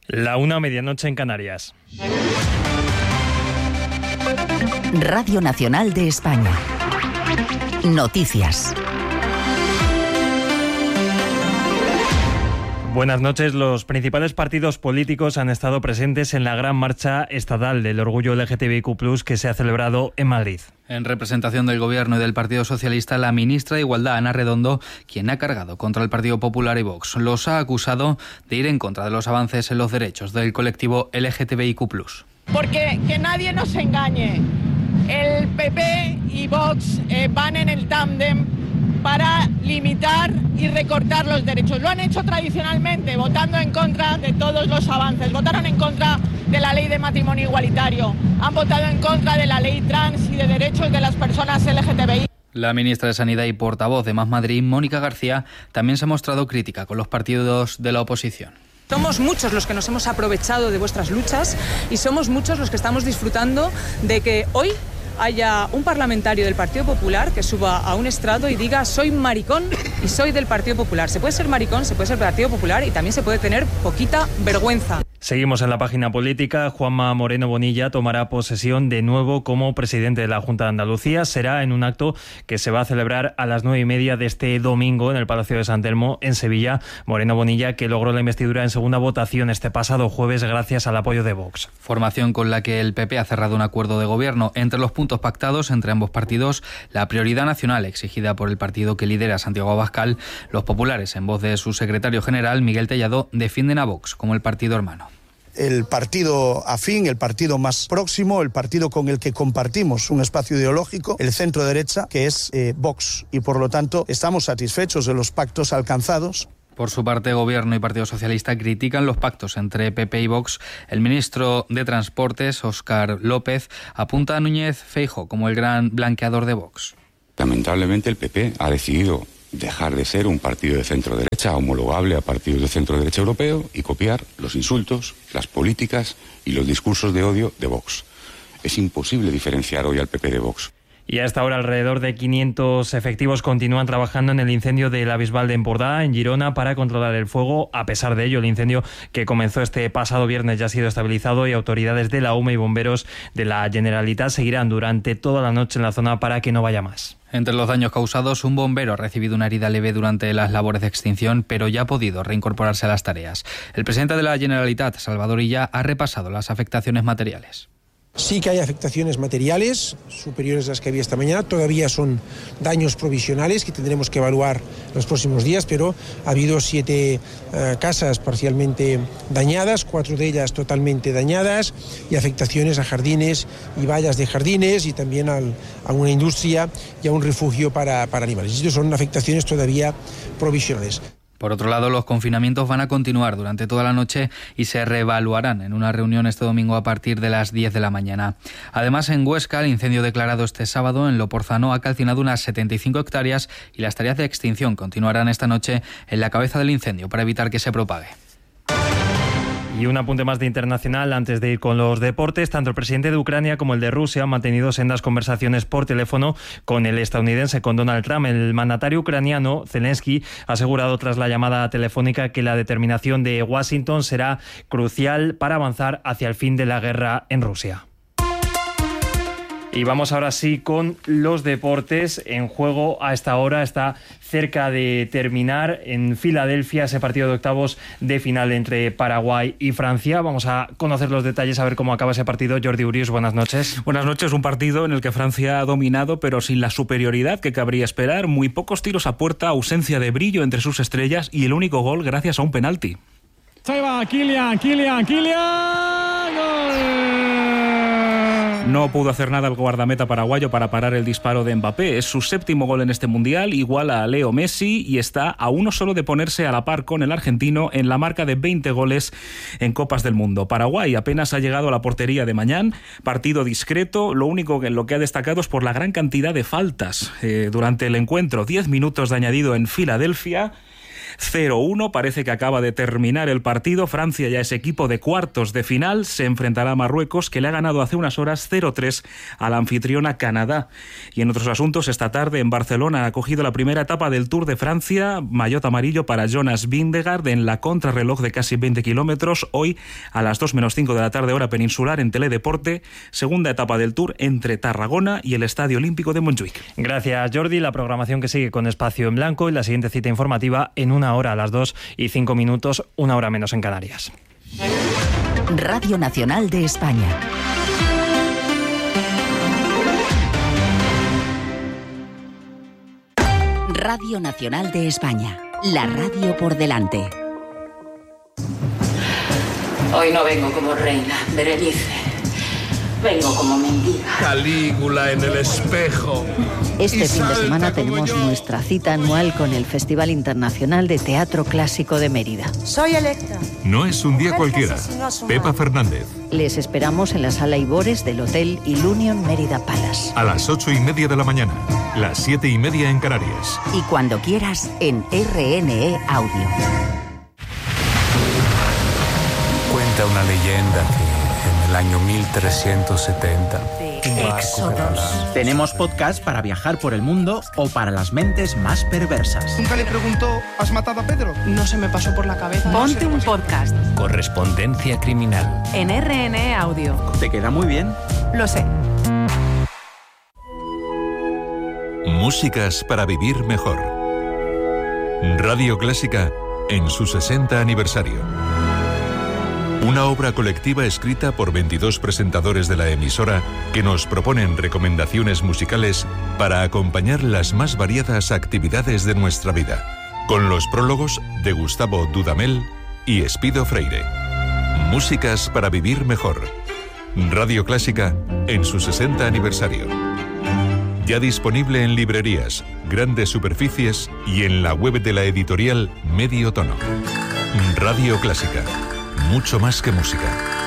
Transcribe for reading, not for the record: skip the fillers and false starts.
La 1, medianoche en Canarias. Radio Nacional de España. Noticias. Buenas noches. Los principales partidos políticos han estado presentes en la gran marcha estatal del orgullo LGTBIQ+, que se ha celebrado en Madrid. En representación del Gobierno y del Partido Socialista, la ministra de Igualdad, Ana Redondo, quien ha cargado contra el Partido Popular y Vox, los ha acusado de ir en contra de los avances en los derechos del colectivo LGTBIQ+. Porque que nadie nos engañe, el PP y Vox van en el tándem para limitar y recortar los derechos. Lo han hecho tradicionalmente, votando en contra de todos los avances. Votaron en contra de la ley de matrimonio igualitario, han votado en contra de la ley trans y de derechos de las personas LGTBI. La ministra de Sanidad y portavoz de Más Madrid, Mónica García, también se ha mostrado crítica con los partidos de la oposición. Somos muchos los que nos hemos aprovechado de vuestras luchas y somos muchos los que estamos disfrutando de que hoy haya un parlamentario del Partido Popular que suba a un estrado y diga: soy maricón y soy del Partido Popular. Se puede ser maricón, se puede ser del Partido Popular y también se puede tener poquita vergüenza. Seguimos en la página política. Juanma Moreno Bonilla tomará posesión de nuevo como presidente de la Junta de Andalucía. Será en un acto que se va a celebrar a las 9:30 de este domingo en el Palacio de San Telmo, en Sevilla. Moreno Bonilla, que logró la investidura en segunda votación este pasado jueves gracias al apoyo de Vox. Formación con la que el PP ha cerrado un acuerdo de gobierno. Entre los puntos pactados entre ambos partidos, la prioridad nacional exigida por el partido que lidera Santiago Abascal. Los populares, en voz de su secretario general, Miguel Tellado, defienden a Vox como el partido hermano. El partido afín, el partido más próximo, el partido con el que compartimos un espacio ideológico, el centro derecha, que es Vox. Y por lo tanto estamos satisfechos de los pactos alcanzados. Por su parte, Gobierno y Partido Socialista critican los pactos entre PP y Vox. El ministro de Transportes, Óscar López, apunta a Núñez Feijóo como el gran blanqueador de Vox. Lamentablemente el PP ha decidido dejar de ser un partido de centro-derecha homologable a partidos de centro-derecha europeo y copiar los insultos, las políticas y los discursos de odio de Vox. Es imposible diferenciar hoy al PP de Vox. Y a esta hora alrededor de 500 efectivos continúan trabajando en el incendio de la Bisbal de Empordà, en Girona, para controlar el fuego. A pesar de ello, el incendio que comenzó este pasado viernes ya ha sido estabilizado y autoridades de la UME y bomberos de la Generalitat seguirán durante toda la noche en la zona para que no vaya más. Entre los daños causados, un bombero ha recibido una herida leve durante las labores de extinción, pero ya ha podido reincorporarse a las tareas. El presidente de la Generalitat, Salvador Illa, ha repasado las afectaciones materiales. Sí que hay afectaciones materiales superiores a las que había esta mañana. Todavía son daños provisionales que tendremos que evaluar los próximos días, pero ha habido 7 casas parcialmente dañadas, 4 de ellas totalmente dañadas, y afectaciones a jardines y vallas de jardines y también a una industria y a un refugio para animales. Estas son afectaciones todavía provisionales. Por otro lado, los confinamientos van a continuar durante toda la noche y se reevaluarán en una reunión este domingo a partir de las 10 de la mañana. Además, en Huesca, el incendio declarado este sábado en Loporzano ha calcinado unas 75 hectáreas y las tareas de extinción continuarán esta noche en la cabeza del incendio para evitar que se propague. Y un apunte más de internacional antes de ir con los deportes. Tanto el presidente de Ucrania como el de Rusia han mantenido sendas conversaciones por teléfono con el estadounidense, con Donald Trump. El mandatario ucraniano, Zelensky, ha asegurado tras la llamada telefónica que la determinación de Washington será crucial para avanzar hacia el fin de la guerra en Rusia. Y vamos ahora sí con los deportes. En juego a esta hora está cerca de terminar en Filadelfia ese partido de octavos de final entre Paraguay y Francia. Vamos a conocer los detalles, a ver cómo acaba ese partido. Jordi Urius, buenas noches. Buenas noches. Un partido en el que Francia ha dominado, pero sin la superioridad que cabría esperar. Muy pocos tiros a puerta, ausencia de brillo entre sus estrellas y el único gol gracias a un penalti. Ahí va Kylian, gol. No pudo hacer nada el guardameta paraguayo para parar el disparo de Mbappé. Es su 7º gol en este Mundial, igual a Leo Messi, y está a uno solo de ponerse a la par con el argentino en la marca de 20 goles en Copas del Mundo. Paraguay apenas ha llegado a la portería de Mañán, partido discreto. Lo único en lo que ha destacado es por la gran cantidad de faltas durante el encuentro. 10 minutos de añadido en Filadelfia. 0-1, parece que acaba de terminar el partido. Francia ya es equipo de cuartos de final, se enfrentará a Marruecos, que le ha ganado hace unas horas 0-3 a la anfitriona Canadá. Y en otros asuntos, esta tarde en Barcelona ha cogido la primera etapa del Tour de Francia, maillot amarillo para Jonas Vingegaard en la contrarreloj de casi 20 kilómetros, hoy a las 2:05 de la tarde hora peninsular en Teledeporte, segunda etapa del Tour entre Tarragona y el Estadio Olímpico de Montjuïc. Gracias, Jordi. La programación que sigue con Espacio en Blanco y la siguiente cita informativa en 1 hora a las 2:05, 1 hora menos en Canarias. Radio Nacional de España. Radio Nacional de España. La radio por delante. Hoy no vengo como reina, Berenice. Vengo como mendiga. Calígula en el espejo. Este fin de semana tenemos nuestra cita anual con el Festival Internacional de Teatro Clásico de Mérida. Soy electa. No es un día cualquiera. Pepa Fernández. Les esperamos en la Sala Ibores del Hotel Ilunion Mérida Palace. A las 8:30 de la mañana, las 7:30 en Canarias. Y cuando quieras en RNE Audio. Cuenta una leyenda que en el año 1370... Éxodos. Tenemos podcast para viajar por el mundo o para las mentes más perversas. Nunca le preguntó, ¿has matado a Pedro? No se me pasó por la cabeza. Ponte un podcast. Correspondencia criminal. En RNE Audio. ¿Te queda muy bien? Lo sé. Músicas para vivir mejor. Radio Clásica en su 60 aniversario. Una obra colectiva escrita por 22 presentadores de la emisora que nos proponen recomendaciones musicales para acompañar las más variadas actividades de nuestra vida. Con los prólogos de Gustavo Dudamel y Espido Freire. Músicas para vivir mejor. Radio Clásica en su 60 aniversario. Ya disponible en librerías, grandes superficies y en la web de la editorial Medio Tono. Radio Clásica. Mucho más que música.